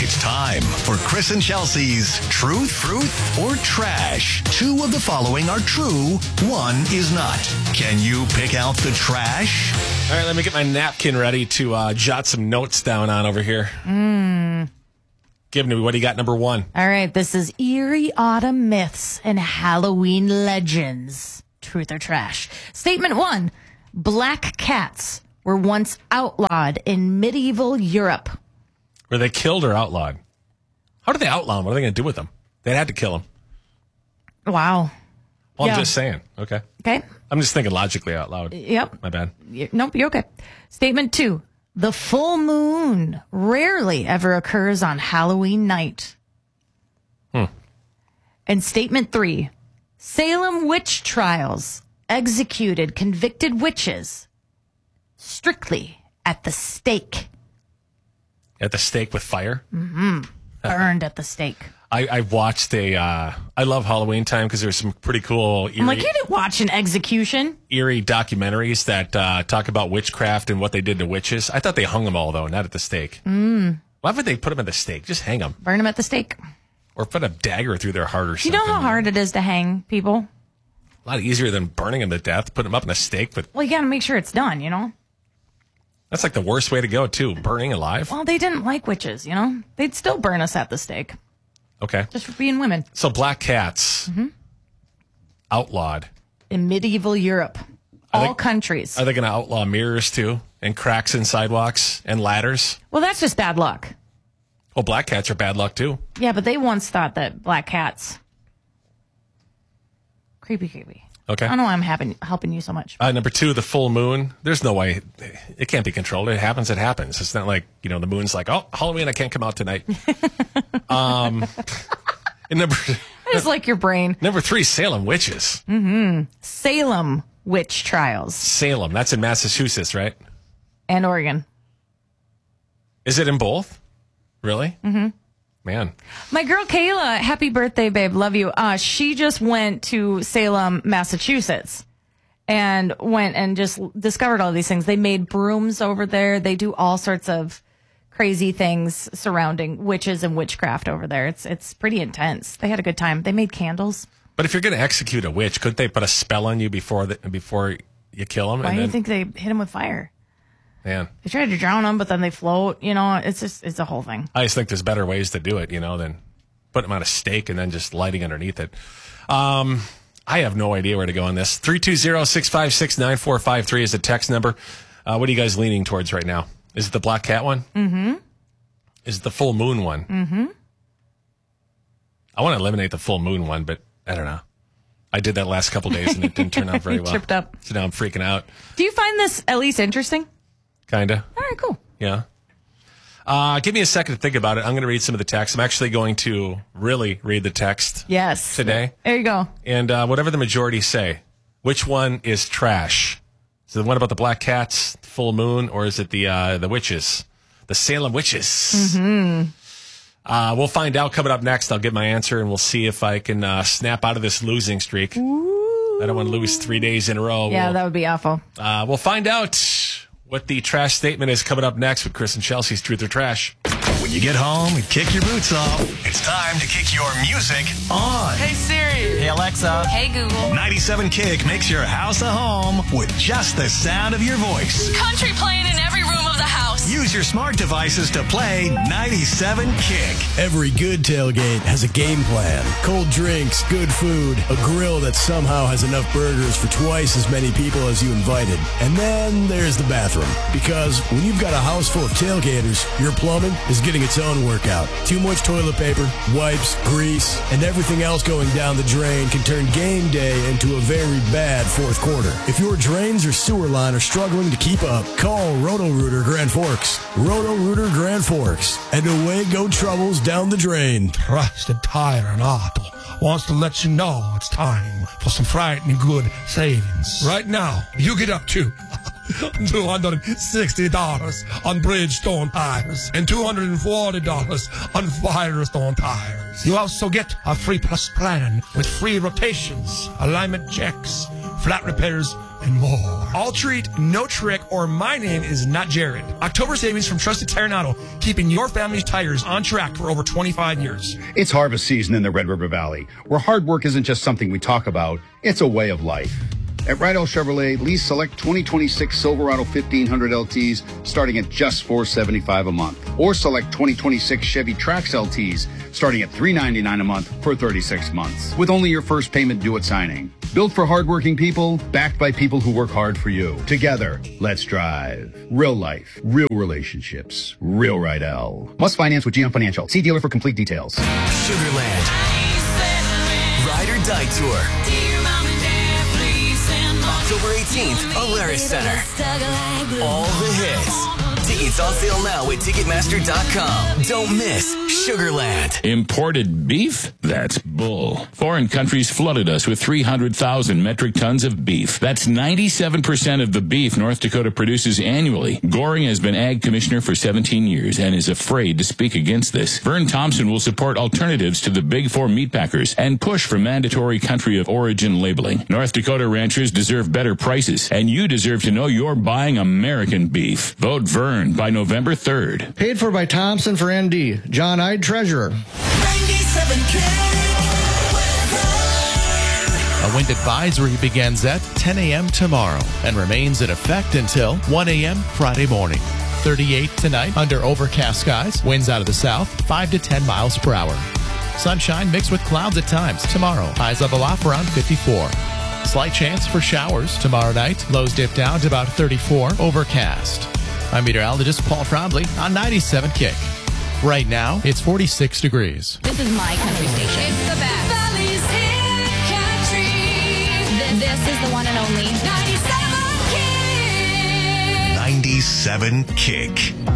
It's time for Chris and Chelsea's Truth, or Trash. Two of the following are true, one is not. Can you pick out the trash? All right, let me get my napkin ready to jot some notes down on over here. Give me, what do you got, number one? All right, this is eerie autumn myths and Halloween legends. Truth or trash? Statement one, black cats were once outlawed in medieval Europe. Were they killed or outlawed? How did they outlaw them? What are they going to do with them? They had to kill them. Wow. Well, Yeah. I'm just saying. Okay. Okay. I'm just thinking logically out loud. Yep. My bad. Nope, you're okay. Statement two, the full moon rarely ever occurs on Halloween night. And statement three, Salem witch trials executed convicted witches strictly at the stake. At the stake with fire? Burned at the stake. I watched I love Halloween time because there's some pretty cool I'm like, you didn't watch an execution. eerie documentaries that talk about witchcraft and what they did to witches. I thought they hung them all, though, not at the stake. Why would they put them at the stake? Just hang them. Burn them at the stake. Or put a dagger through their heart or You something. know how hard it is to hang people? A lot easier than burning them to death. Put them up in a stake. But Well, you got to make sure it's done, you know? that's like the worst way to go, too. Burning alive. Well, they didn't like witches, you know? They'd still burn us at the stake Okay. just for being women. So black cats outlawed. In medieval Europe, all countries. Are they going to outlaw mirrors, too? And cracks in sidewalks and ladders? Well, that's just bad luck. Well, black cats are bad luck, too. Yeah, but they once thought that black cats. Creepy. Okay. I don't know why I'm helping you so much. Number two, the full moon. There's no way. It can't be controlled. It happens. It's not like, the moon's like, oh, Halloween, I can't come out tonight. And I just like your brain. number three, Salem witches. Salem witch trials Salem. That's in Massachusetts, right? and Oregon. Is it in both? Really? Mm-hmm. Man. My girl Kayla, happy birthday, babe. Love you. She just went to Salem, Massachusetts and went and just discovered all these things. They made brooms over there. They do all sorts of crazy things surrounding witches and witchcraft over there. It's pretty intense. They had a good time. They made candles. But if you're going to execute a witch, couldn't they put a spell on you before you kill them? Why do you think they hit them with fire? Man. They tried to drown them, but then they float. It's a whole thing. I just think there's better ways to do it, than putting them on a stake and then just lighting underneath it. I have no idea where to go on this. 320-656-9453 is the text number. What are you guys leaning towards right now? Is it the black cat one? Mm-hmm. Is it the full moon one? Mm-hmm. I want to eliminate the full moon one, but I don't know. I did that last couple days and it didn't turn out very well. Tripped up. So now I'm freaking out. Do you find this at least interesting? Kinda. All right, cool. Yeah. Give me a second to think about it. I'm going to read some of the text. I'm actually going to really read the text Yes. today. There you go. And whatever the majority say, which one is trash? Is it the one about the black cats, the full moon, or is it the witches, the Salem witches? Mm-hmm. We'll find out coming up next. I'll get my answer, and we'll see if I can snap out of this losing streak. Ooh. I don't want to lose 3 days in a row. Yeah, that would be awful. We'll find out what the trash statement is coming up next with Chris and Chelsea's Truth or Trash. When you get home and kick your boots off, it's time to kick your music on. Hey Siri. Hey Alexa. Hey Google. 97 Kick makes your house a home with just the sound of your voice. Country playing in every room of the house. Use your smart devices to play 97 Kick. Every good tailgate has a game plan. Cold drinks, good food, a grill that somehow has enough burgers for twice as many people as you invited. And then there's the bathroom. Because when you've got a house full of tailgaters, your plumbing is getting its own workout. Too much toilet paper, wipes, grease, and everything else going down the drain can turn game day into a very bad fourth quarter. If your drains or sewer line are struggling to keep up, call Roto-Rooter Grand Forks. Roto-Rooter Grand Forks. And away go troubles down the drain. Trusted Tire and Auto wants to let you know it's time for some frightening good savings. Right now, you get up to $260 on Bridgestone tires and $240 on Firestone tires. You also get a free plus plan with free rotations, alignment checks, flat repairs, and more. All treat, no trick, or my name is not Jared. October savings from Trusted Tire and Auto, keeping your family's tires on track for over 25 years. It's harvest season in the Red River Valley, where hard work isn't just something we talk about, it's a way of life. At Rydell Chevrolet, lease select 2026 Silverado 1500 LTs starting at just $475 a month. Or select 2026 Chevy Trax LTs starting at $399 a month for 36 months. With only your first payment due at signing. Built for hardworking people, backed by people who work hard for you. Together, let's drive. Real life, real relationships, real Rydell. Must finance with GM Financial. See dealer for complete details. Sugarland. Ride or Die Tour. October 18th, Alaris Center. All the hits. Tickets on sale now at Ticketmaster.com. Don't miss Sugarland. Imported beef? That's bull. Foreign countries flooded us with 300,000 metric tons of beef. That's 97% of the beef North Dakota produces annually. Goring has been Ag Commissioner for 17 years and is afraid to speak against this. Vern Thompson will support alternatives to the Big Four meatpackers and push for mandatory country of origin labeling. North Dakota ranchers deserve better prices, and you deserve to know you're buying American beef. Vote Vern by November 3rd. Paid for by Thompson for ND. John Ide, Treasurer. 97K. A wind advisory begins at 10 a.m. tomorrow and remains in effect until 1 a.m. Friday morning. 38 tonight under overcast skies. Winds out of the south, 5 to 10 miles per hour. Sunshine mixed with clouds at times. Tomorrow, highs level off around 54. Slight chance for showers tomorrow night. Lows dip down to about 34. Overcast. I'm meteorologist Paul Trombley on 97 Kick. Right now, it's 46 degrees. This is my country station. It's the best. Valley's Hit Country. This is the one and only 97 Kick. 97 Kick.